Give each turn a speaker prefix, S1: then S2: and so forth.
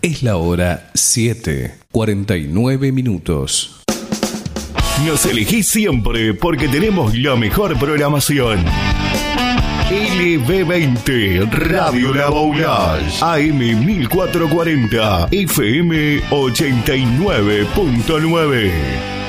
S1: Es la hora 7:49.
S2: Nos elegís siempre porque tenemos la mejor programación. LB20 Radio La Boulage, AM 1440, FM 89.9.